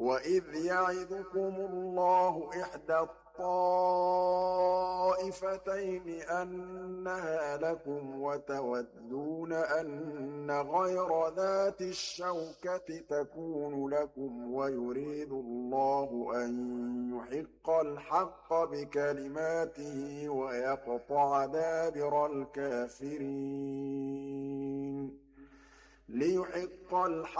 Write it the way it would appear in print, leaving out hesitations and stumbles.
وَإِذْ يَعِدُكُمُ اللَّهُ إِحْدَى الطَّائِفَتَيْنِ أَنَّهَا لَكُمْ وَتَوَدُّونَ أَنَّ غَيْرَ ذَاتِ الشَّوْكَةِ تَكُونُ لَكُمْ وَيُرِيدُ اللَّهُ أَن يُحِقَّ الْحَقَّ بِكَلِمَاتِهِ وَيَقْطَعَ دَابِرَ الْكَافِرِينَ